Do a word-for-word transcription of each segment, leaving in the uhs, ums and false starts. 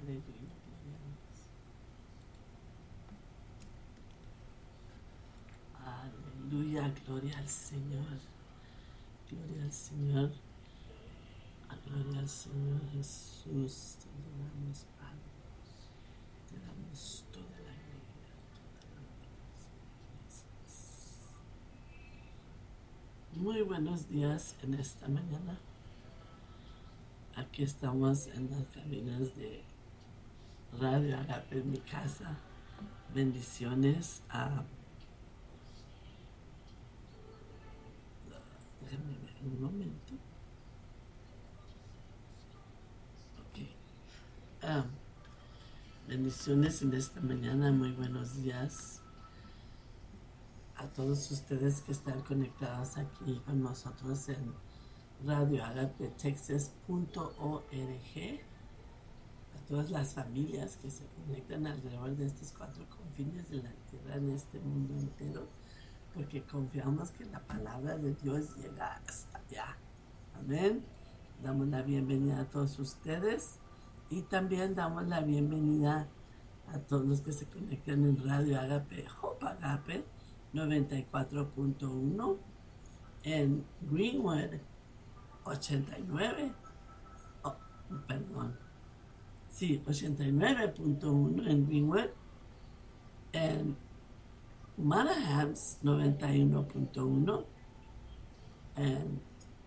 Aleluya, gloria a Dios. Aleluya, gloria al Señor. Gloria al Señor. Gloria al Señor Jesús. Te damos, Padre. Te damos toda la gloria. Toda la gloria. Muy buenos días en esta mañana. Aquí estamos en las cabinas de Radio Agape en mi casa. Bendiciones a... Déjenme ver un momento. Ok. Ah, bendiciones en esta mañana. Muy buenos días a todos ustedes que están conectados aquí con nosotros en radio agape texas punto org, a todas las familias que se conectan alrededor de estos cuatro confines de la tierra, en este mundo entero, porque confiamos que la palabra de Dios llega hasta allá. Amén. Damos la bienvenida a todos ustedes y también damos la bienvenida a todos los que se conectan en radio Agape, Hope Agape noventa y cuatro punto uno, en Greenwood ochenta y nueve, oh, perdón, sí, ochenta y nueve punto uno en Greenwood, en Manahams noventa y uno punto uno, en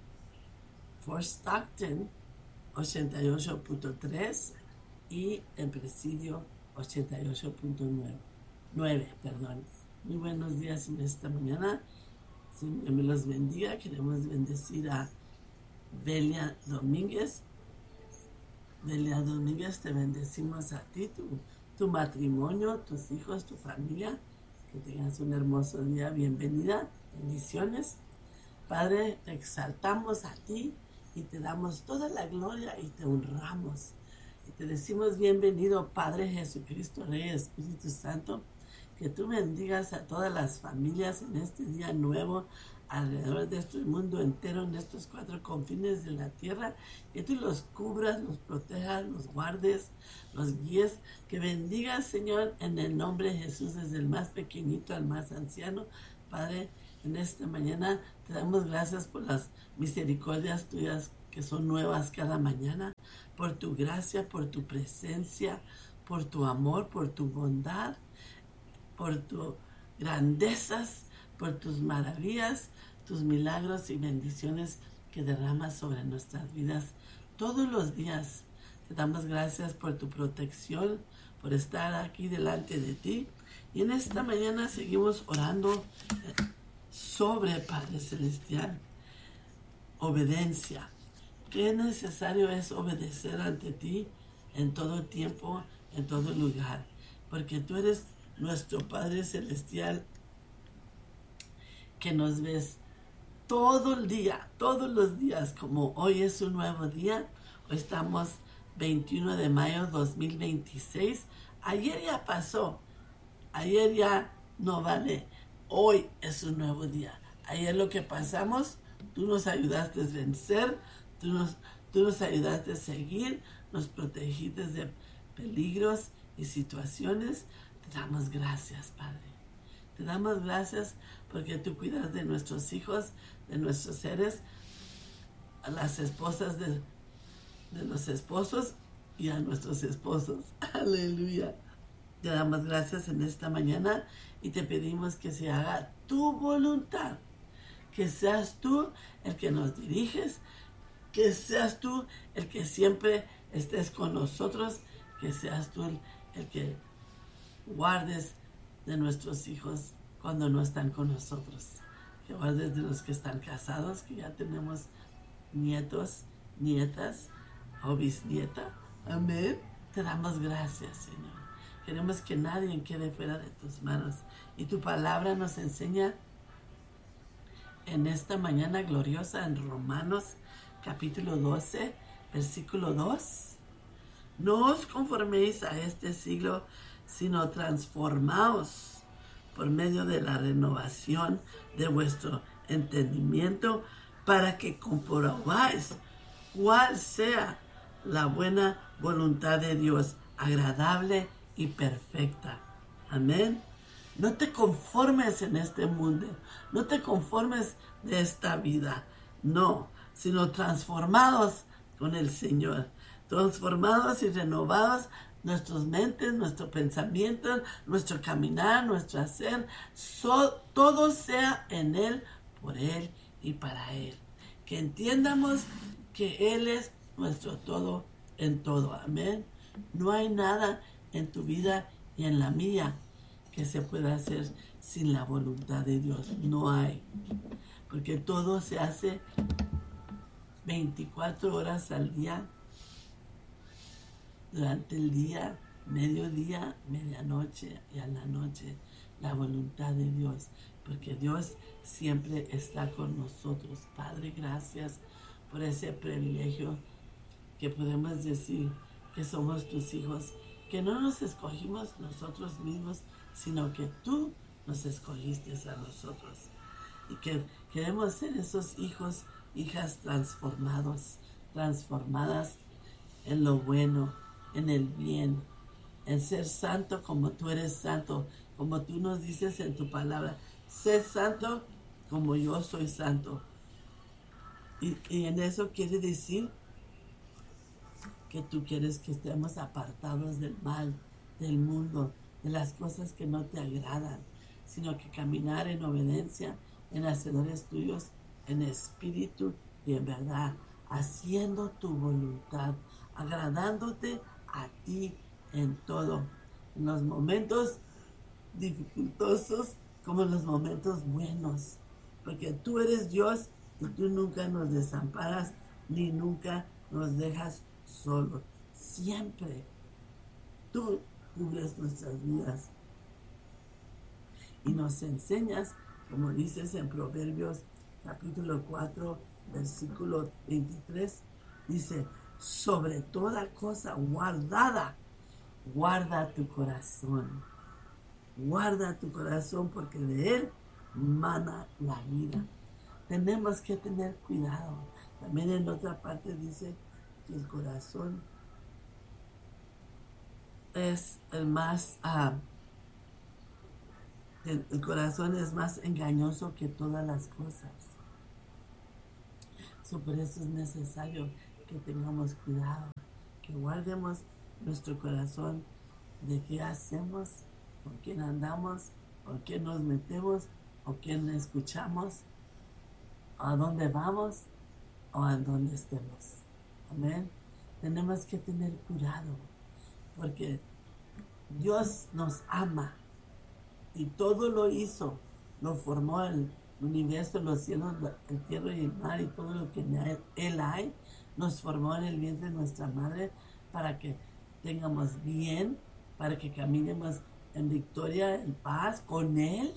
Fort Stockton ochenta y ocho punto tres y en Presidio ochenta y ocho punto nueve, perdón. Muy buenos días en esta mañana. Señor me los bendiga. Queremos bendecir a Belia Domínguez. Belia Domínguez, te bendecimos a ti, tu, tu matrimonio, tus hijos, tu familia. Que tengas un hermoso día. Bienvenida. Bendiciones. Padre, te exaltamos a ti y te damos toda la gloria y te honramos. Y te decimos bienvenido, Padre Jesucristo, Rey Espíritu Santo. Que tú bendigas a todas las familias en este día nuevo, alrededor de este mundo entero, en estos cuatro confines de la tierra, que tú los cubras, los protejas, los guardes, los guíes, que bendigas, Señor, en el nombre de Jesús, desde el más pequeñito al más anciano. Padre, en esta mañana te damos gracias por las misericordias tuyas que son nuevas cada mañana, por tu gracia, por tu presencia, por tu amor, por tu bondad, por tus grandezas, por tus maravillas, tus milagros y bendiciones que derramas sobre nuestras vidas todos los días. Te damos gracias por tu protección, por estar aquí delante de ti. Y en esta mañana seguimos orando sobre, Padre Celestial, obediencia. Qué necesario es obedecer ante ti en todo tiempo, en todo lugar, porque tú eres nuestro Padre Celestial, que nos ves todo el día, todos los días, como hoy es un nuevo día. Hoy estamos veintiuno de mayo de dos mil veintiséis. Ayer ya pasó, ayer ya no vale, hoy es un nuevo día. Ayer lo que pasamos, tú nos ayudaste a vencer, tú nos, tú nos ayudaste a seguir, nos protegiste de peligros y situaciones. Te damos gracias, Padre. Te damos gracias porque tú cuidas de nuestros hijos, de nuestros seres, a las esposas de, de los esposos y a nuestros esposos. Aleluya. Te damos gracias en esta mañana y te pedimos que se haga tu voluntad. Que seas tú el que nos diriges, que seas tú el que siempre estés con nosotros, que seas tú el, el que guardes de nuestros hijos cuando no están con nosotros, que guardes de los que están casados, que ya tenemos nietos, nietas o bisnieta. Amén. Te damos gracias, Señor. Queremos que nadie quede fuera de tus manos. Y tu palabra nos enseña en esta mañana gloriosa en Romanos capítulo doce, versículo dos. No os conforméis a este siglo, sino transformaos por medio de la renovación de vuestro entendimiento, para que comprobáis cuál sea la buena voluntad de Dios, agradable y perfecta. Amén. No te conformes en este mundo, no te conformes de esta vida, no, sino transformados con el Señor, transformados y renovados nuestras mentes, nuestro pensamiento, nuestro caminar, nuestro hacer, so, todo sea en Él, por Él y para Él. Que entiendamos que Él es nuestro todo en todo. Amén. No hay nada en tu vida y en la mía que se pueda hacer sin la voluntad de Dios. No hay. Porque todo se hace veinticuatro horas al día, durante el día, mediodía, medianoche y a la noche. La voluntad de Dios. Porque Dios siempre está con nosotros. Padre, gracias por ese privilegio que podemos decir que somos tus hijos, que no nos escogimos nosotros mismos, sino que tú nos escogiste a nosotros. Y que queremos ser esos hijos, hijas transformados, transformadas en lo bueno, en el bien, en ser santo como tú eres santo, como tú nos dices en tu palabra. Sé santo como yo soy santo. Y, y en eso quiere decir que tú quieres que estemos apartados del mal, del mundo, de las cosas que no te agradan, sino que caminar en obediencia, en hacedores tuyos, en espíritu y en verdad, haciendo tu voluntad, agradándote a ti en todo, en los momentos dificultosos como en los momentos buenos, porque tú eres Dios y tú nunca nos desamparas ni nunca nos dejas solos. Siempre tú cubres nuestras vidas y nos enseñas, como dices en Proverbios capítulo cuatro, versículo veintitrés, dice: sobre toda cosa guardada, guarda tu corazón. Guarda tu corazón, porque de él mana la vida. Tenemos que tener cuidado. También en otra parte dice que el corazón es el más uh, el, el corazón es más engañoso que todas las cosas. So, por eso es necesario que tengamos cuidado, que guardemos nuestro corazón de qué hacemos, con quién andamos, con quién nos metemos, o quién escuchamos, a dónde vamos o a dónde estemos. Amén. Tenemos que tener cuidado, porque Dios nos ama y todo lo hizo, lo formó el universo, los cielos, el tierra y el mar y todo lo que en él hay, nos formó en el vientre de nuestra madre para que tengamos bien, para que caminemos en victoria, en paz con él.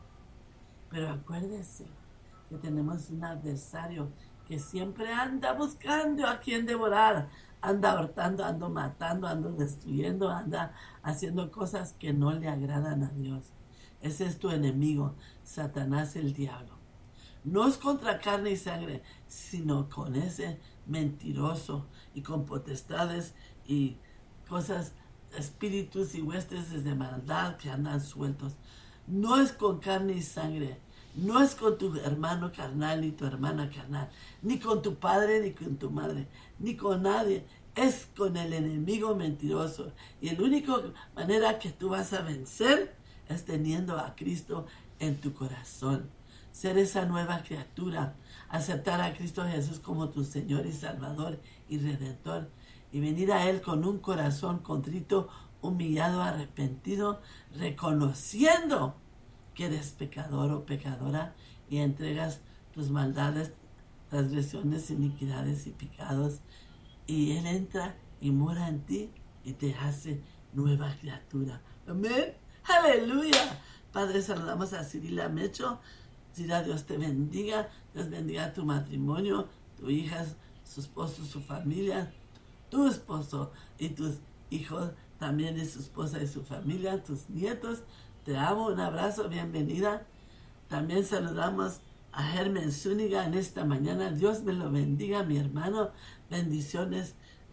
Pero acuérdese que tenemos un adversario que siempre anda buscando a quien devorar, anda hurtando, anda matando, anda destruyendo, anda haciendo cosas que no le agradan a Dios. Ese es tu enemigo, Satanás el diablo. No es contra carne y sangre, sino con ese mentiroso y con potestades y cosas, espíritus y huestes de maldad que andan sueltos. No es con carne y sangre, no es con tu hermano carnal ni tu hermana carnal, ni con tu padre ni con tu madre, ni con nadie. Es con el enemigo mentiroso. Y la única manera que tú vas a vencer es teniendo a Cristo en tu corazón. Ser esa nueva criatura, aceptar a Cristo Jesús como tu Señor y Salvador y Redentor, y venir a Él con un corazón contrito, humillado, arrepentido, reconociendo que eres pecador o pecadora y entregas tus maldades, transgresiones, iniquidades y pecados, y Él entra y mora en ti y te hace nueva criatura. Amén. Aleluya. Padre, saludamos a Cirila Mecho. Cirila, Dios te bendiga. Dios bendiga tu matrimonio, tu hija, su esposo, su familia, tu esposo y tus hijos también, y su esposa y su familia, tus nietos. Te amo, un abrazo, bienvenida. También saludamos a Germen Zúñiga en esta mañana. Dios me lo bendiga, mi hermano. Bendiciones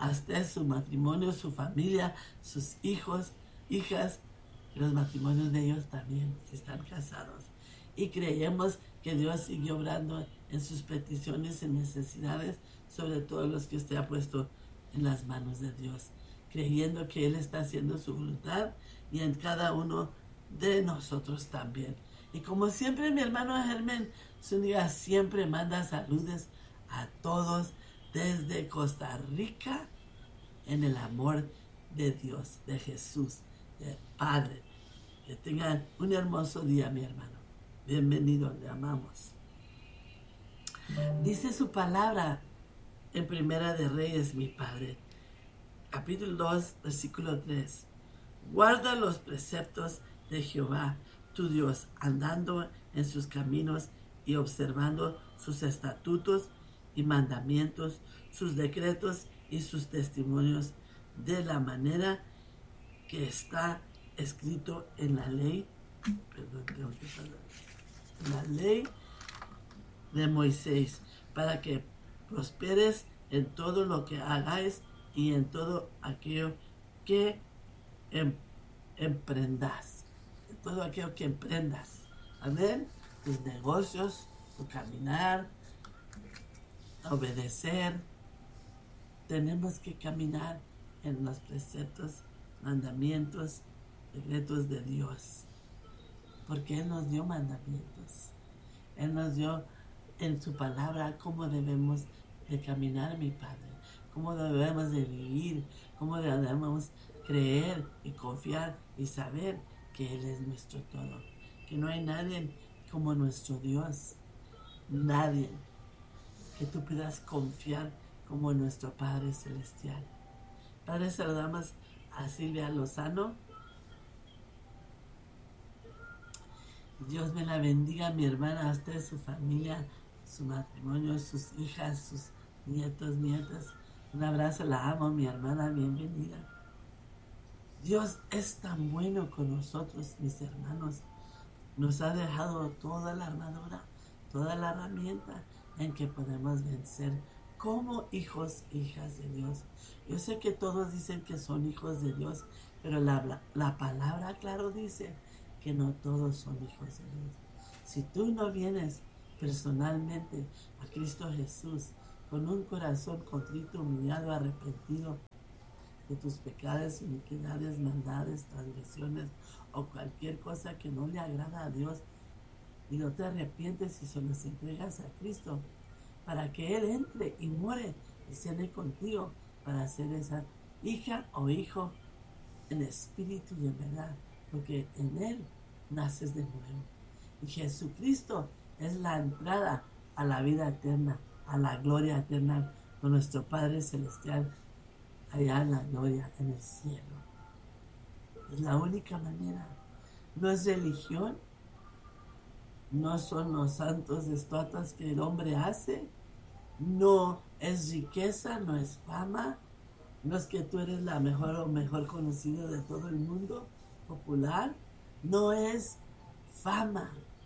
a usted, su matrimonio, su familia, sus hijos, hijas, los matrimonios de ellos también, si están casados. Y creemos que Dios sigue obrando en sus peticiones y necesidades, sobre todo los que usted ha puesto en las manos de Dios, creyendo que Él está haciendo su voluntad y en cada uno de nosotros también. Y como siempre, mi hermano Germán Zúñiga siempre manda saludos a todos desde Costa Rica, en el amor de Dios, de Jesús, del Padre. Que tengan un hermoso día, mi hermano. Bienvenido, le amamos. Dice su palabra en Primera de Reyes, mi Padre, capítulo dos, versículo tres. Guarda los preceptos de Jehová, tu Dios, andando en sus caminos y observando sus estatutos y mandamientos, sus decretos y sus testimonios, de la manera que está escrito en la ley, perdón, tengo que pasar, en la ley de Moisés, para que prosperes en todo lo que hagáis y en todo aquello que em, emprendas, en todo aquello que emprendas. Amén. Tus negocios, tu caminar, obedecer. Tenemos que caminar en los preceptos, mandamientos, decretos de Dios, porque Él nos dio mandamientos. Él nos dio en su palabra cómo debemos de caminar, mi Padre, cómo debemos de vivir, cómo debemos creer y confiar y saber que Él es nuestro todo, que no hay nadie como nuestro Dios, nadie que tú puedas confiar como nuestro Padre Celestial. Padre, saludamos a Silvia Lozano. Dios me la bendiga, mi hermana, a usted, su familia, su matrimonio, sus hijas, sus nietos, nietas. Un abrazo, la amo, mi hermana, bienvenida. Dios es tan bueno con nosotros, mis hermanos. Nos ha dejado toda la armadura, toda la herramienta en que podemos vencer como hijos, hijas de Dios. Yo sé que todos dicen que son hijos de Dios, pero la, la palabra, claro, dice que no todos son hijos de Dios. Si tú no vienes personalmente a Cristo Jesús con un corazón contrito, humillado, arrepentido de tus pecados, iniquidades, maldades, transgresiones o cualquier cosa que no le agrada a Dios, y no te arrepientes y se los entregas a Cristo para que Él entre y muere y cene contigo, para ser esa hija o hijo en espíritu y en verdad, porque en Él naces de nuevo. Y Jesucristo es la entrada a la vida eterna, a la gloria eterna con nuestro Padre Celestial, allá en la gloria, en el cielo. Es la única manera. No es religión, no son los santos estatuas que el hombre hace, no es riqueza, no es fama, no es que tú eres la mejor o mejor conocida de todo el mundo, popular, no es fama.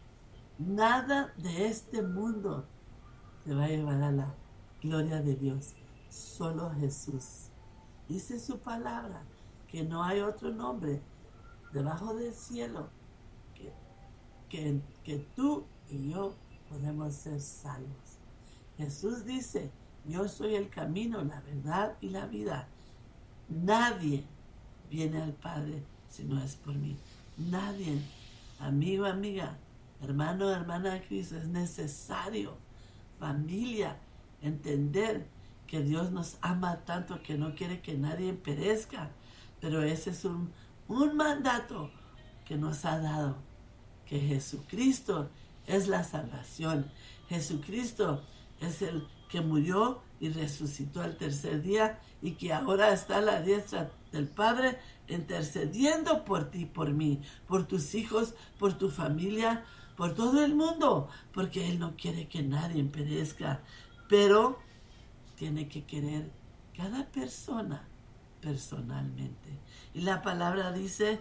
Nada de este mundo te va a llevar a la gloria de Dios, solo Jesús. Dice su palabra que no hay otro nombre debajo del cielo que, que, que tú y yo podemos ser salvos. Jesús dice: yo soy el camino, la verdad y la vida. Nadie viene al Padre si no es por mí. Nadie, amigo, amiga, hermano, hermana de Cristo, es necesario, familia, entender que Dios nos ama tanto que no quiere que nadie perezca. Pero ese es un, un mandato que nos ha dado, que Jesucristo es la salvación. Jesucristo es el que murió y resucitó al tercer día y que ahora está a la diestra del Padre intercediendo por ti, por mí, por tus hijos, por tu familia, por todo el mundo, porque Él no quiere que nadie perezca, pero tiene que querer cada persona personalmente. Y la palabra dice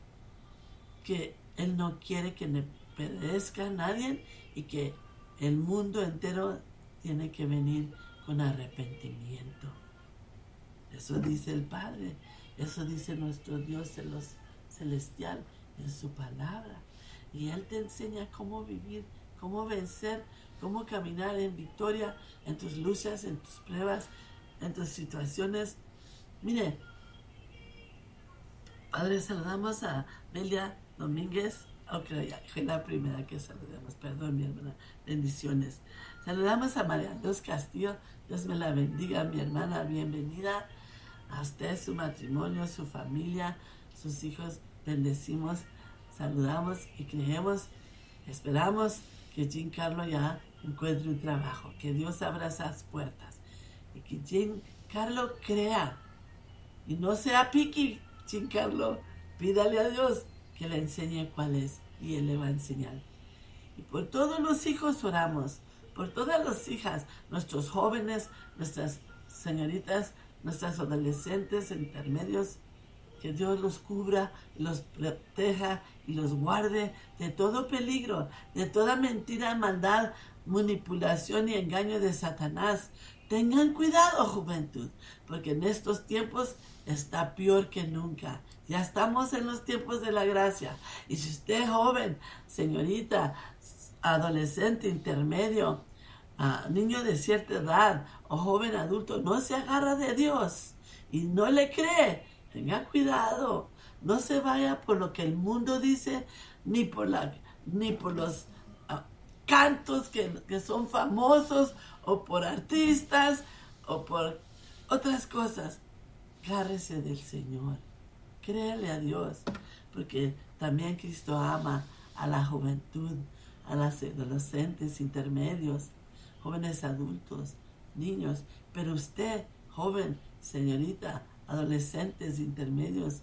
que Él no quiere que perezca nadie y que el mundo entero tiene que venir con arrepentimiento. Eso dice el Padre, eso dice nuestro Dios celestial en su palabra. Y Él te enseña cómo vivir, cómo vencer, cómo caminar en victoria en tus luchas, en tus pruebas, en tus situaciones. Mire, Padre, saludamos a Belia Domínguez. Ok, ya, fue la primera que saludamos. Perdón, mi hermana. Bendiciones. Saludamos a María Luz Castillo. Dios me la bendiga, mi hermana. Bienvenida a usted, su matrimonio, su familia, sus hijos. Bendecimos, saludamos y creemos, esperamos que Giancarlo ya encuentre un trabajo. Que Dios abra esas puertas. Y que Giancarlo crea. Y no sea piqui, Giancarlo. Pídale a Dios que le enseñe cuál es, y Él le va a enseñar. Y por todos los hijos oramos, por todas las hijas, nuestros jóvenes, nuestras señoritas, nuestras adolescentes, intermedios, que Dios los cubra, los proteja y los guarde de todo peligro, de toda mentira, maldad, manipulación y engaño de Satanás. Tengan cuidado, juventud, porque en estos tiempos está peor que nunca. Ya estamos en los tiempos de la gracia. Y si usted es joven, señorita, adolescente, intermedio, uh, niño de cierta edad o joven adulto, no se agarra de Dios y no le cree, tenga cuidado. No se vaya por lo que el mundo dice, ni por, la, ni por los uh, cantos que, que son famosos, o por artistas, o por otras cosas. Agárrese del Señor. Créale a Dios, porque también Cristo ama a la juventud, a los adolescentes, intermedios, jóvenes adultos, niños. Pero usted, joven, señorita, adolescentes, intermedios,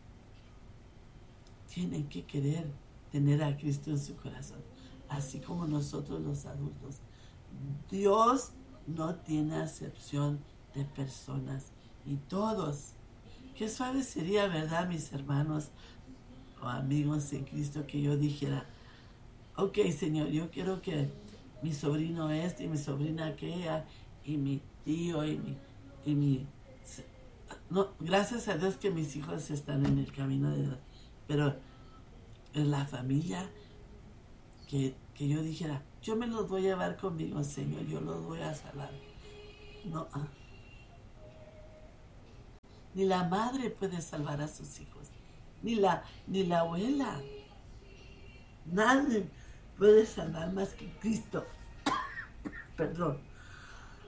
tienen que querer tener a Cristo en su corazón, así como nosotros los adultos. Dios no tiene acepción de personas, y todos. Qué suave sería, ¿verdad, mis hermanos o amigos en Cristo, que yo dijera: ok, Señor, yo quiero que mi sobrino este y mi sobrina aquella y mi tío y mi... Y mi no, gracias a Dios que mis hijos están en el camino de Dios, pero en la familia, que, que yo dijera: yo me los voy a llevar conmigo, Señor, yo los voy a salvar. No, ah. Ni la madre puede salvar a sus hijos, ni la, ni la abuela. Nadie puede salvar más que Cristo. Perdón.